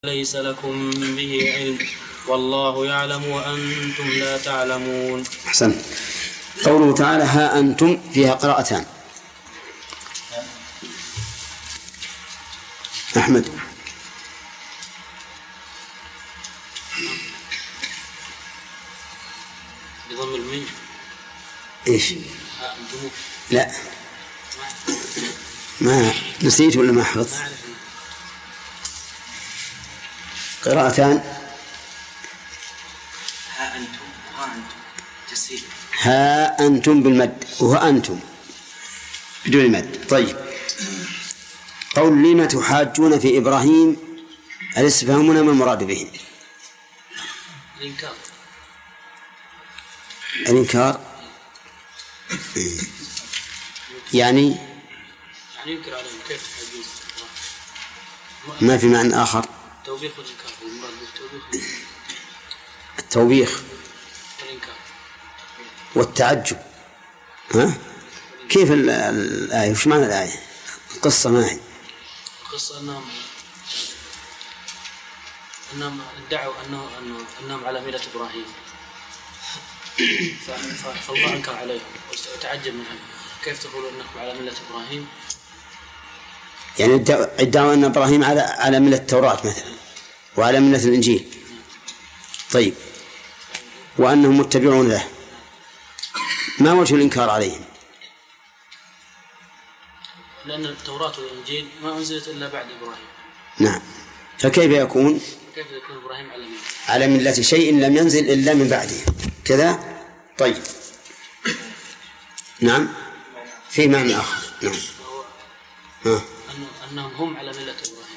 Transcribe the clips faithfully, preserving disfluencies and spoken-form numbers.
ليس لكم به علم والله يعلم وأنتم لا تعلمون. أحسن. قوله تعالى ها أنتم فيها قراءتان. أحمد. بضم الميم. إيش؟ ها أنتم. لا ما نسيت ولا ما حفظت. قراءتان. ها أنتم ها أنتم تسهيل. ها أنتم بالمد وها أنتم بدون المد. طيب. قول لما تحاجون في إبراهيم الاستفهام هنا ما المراد به؟ الإنكار. الإنكار يعني يعني ينكر عليهم كيف تحاجون. ما في معنى آخر. توبيخ والإنكار والمراد بالتوبيخ التوبيخ والإنكار والتعجب. ها كيف الآية؟ وش معنى الآية؟ القصة ما هي؟ القصة أنهم أنهم ادعوا أنه أنه أنهم على ملة إبراهيم فالله أنكر عليهم وتعجب منهم كيف تقولوا أنكم على ملة إبراهيم. يعني ادعوا أن إبراهيم على على ملة التوراة مثلا وعلى ملة الإنجيل. طيب. وأنهم متبعون له. ما وجه الإنكار عليهم؟ لأن التوراة والإنجيل ما أنزلت إلا بعد إبراهيم. نعم. فكيف يكون كيف يكون إبراهيم على ملة على ملة شيء لم ينزل إلا من بعده كذا؟ طيب. نعم في معنى آخر. نعم. ها. أنهم هم على ملة إبراهيم.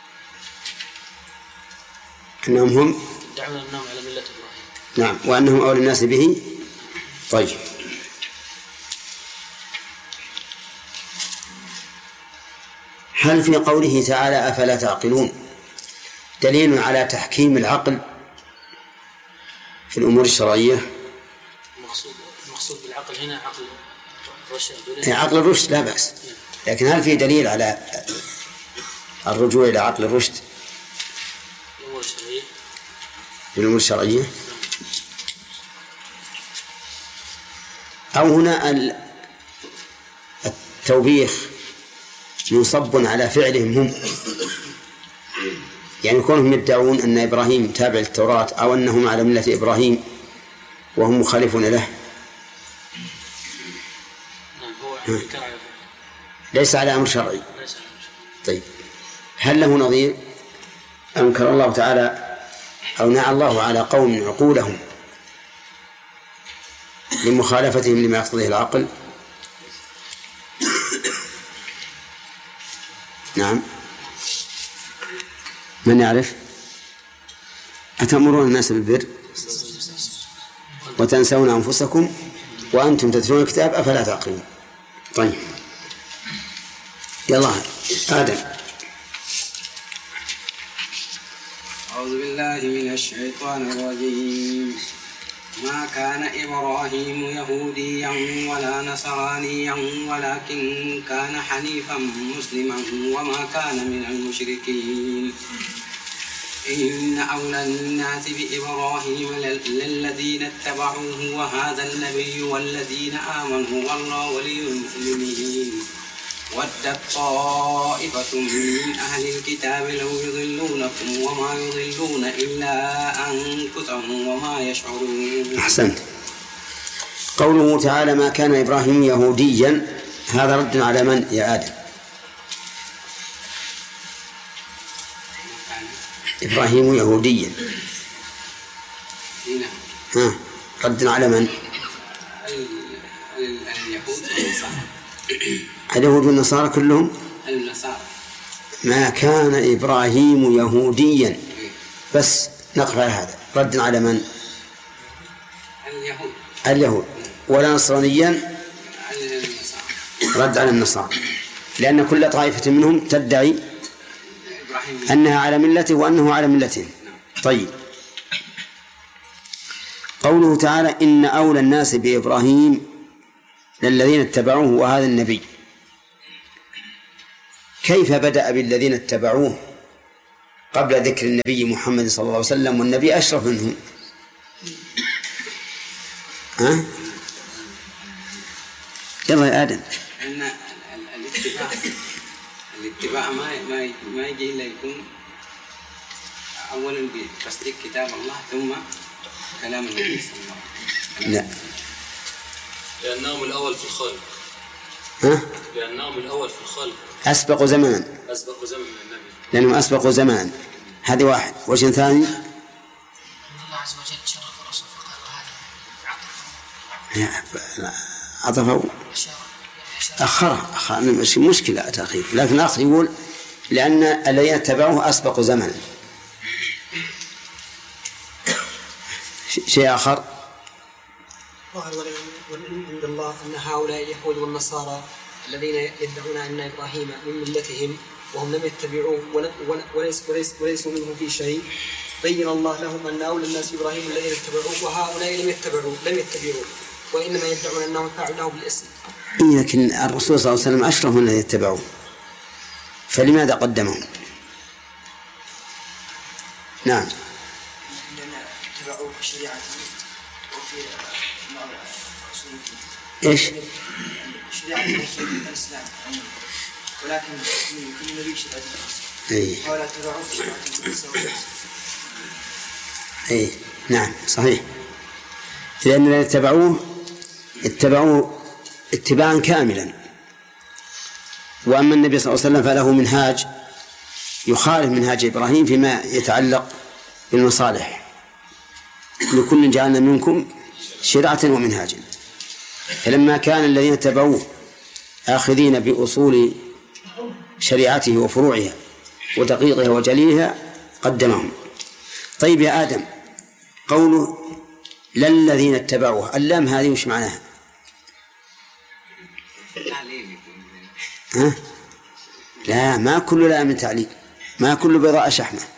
أنهم هم يدعون أنهم على ملة إبراهيم. نعم وأنهم أولى الناس به. طيب. هل في قوله تعالى أفلا تعقلون دليل على تحكيم العقل في الأمور الشرعية؟ المقصود المقصود بالعقل هنا عقل الرشد. عقل الرشد لا بأس، لكن هل في دليل على الرجوع إلى عقل الرشد الأمور الشرعية؟ في الأمور الشرعية؟ أو هنا التوبيخ منصب على فعلهم هم، يعني كونهم يدعون أن إبراهيم تابع للتوراة أو أنهم على ملة إبراهيم وهم مخالفون له. هو ليس على أمر شرعي. طيب. هل له نظير؟ أنكر الله تعالى أو نعى الله على قوم عقولهم لمخالفتهم لما يقتضيه العقل؟ نعم. من يعرف؟ أتأمرون الناس بالبر وتنسون أنفسكم وأنتم تتلون الكتاب أفلا تعقلون. طيب. يلا آدم. أعوذ بالله من الشيطان الرجيم. ما كان إبراهيم يهوديا ولا نصرانيا ولكن كان حنيفا مسلما وما كان من المشركين. إن أولى الناس بإبراهيم للذين اتبعوه وهذا النبي والذين آمنوا والله ولي المؤمنين. ودت طائفة من أهل الكتاب لو يضلونكم وما يضلون إلا أنفسهم وما يشعرون. أحسنت. قوله تعالى ما كان إبراهيم يهوديا هذا رد على من يا آدم؟ إبراهيم يهوديا. ها رد على من؟ اليهود والنصارى. اليهود والنصارى كلهم؟ النصارى. ما كان إبراهيم يهوديا بس نقف على هذا. رد على من؟ اليهود. اليهود. ولا نصرانيا؟ رد على النصارى، لأن كل طائفة منهم تدعي أنها على ملته وأنه على ملته. طيب. قوله تعالى إن أولى الناس بإبراهيم للذين اتبعوه وهذا النبي، كيف بدأ بالذين اتبعوه قبل ذكر النبي محمد صلى الله عليه وسلم، والنبي أشرف منهم. ها؟ يلا يا آدم. أن الاتباع الاتباع ما ما ما يجي إلا يكون أولا بتصديق كتاب الله ثم كلام النبي صلى الله عليه وسلم. لا، لأنهم الأول في الخلق. ها؟ لأنهم الأول في الخلق. أسبقوا زمان. أسبقوا زمن النبي. لأنهم أسبقوا زمان. هذه واحد. وجه ثاني. الله عز وجل شرف الرسول فقال وهذا عطفوا أخرها أخر مش مشكلة تأخير، لكن الأخ يقول لأن الذين اتبعوه أسبقوا زمنا. شيء آخر. ظهر عند الله أن هؤلاء اليهود والنصارى الذين يدعون أن إبراهيم من ملتهم وهم لم يتبعوه وليس وليس وليسوا منه في شيء، بين الله لهم أن أولى الناس إبراهيم الذين اتبعوه وهؤلاء لم يتبعوه لم يتبعوه وإنما يدعون أنهم فعلوه بالاسم. لكن الرسول صلى الله عليه وسلم أشرف من الذين يتبعوه، فلماذا قدمهم؟ نعم. اتبعوه في شريعته وفي إيش؟ شريعة الرسول في الإسلام، ولكن كل نبي شريعة أي. ولا اتبعوه في شريعة. أي نعم صحيح، لأن الذين اتبعوه اتبعوه اتباعا كاملا، وأما النبي صلى الله عليه وسلم فله منهاج يخالف منهاج إبراهيم فيما يتعلق بالمصالح. لكل جعلنا منكم شرعة ومنهاجا، فلما كان الذين اتبعوه آخذين بأصول شريعته وفروعها ودقيقها وجليلها قدمهم. طيب يا آدم، قوله للذين اتبعوه، اللام هذه وش معناها؟ ها؟ لا، ما كل لام تعليق، ما كل بيضاء شحمة.